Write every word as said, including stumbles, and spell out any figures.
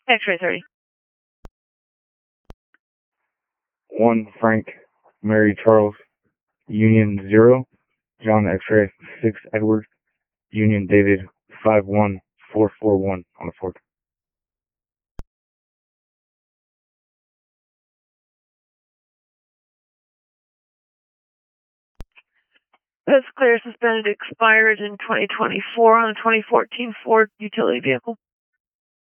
X-ray thirty. one Frank Mary Charles, Union zero, John X-ray six Edward, Union David five one four four one on the fourth. That's clear. Suspended expired in twenty twenty-four on a twenty fourteen Ford utility vehicle.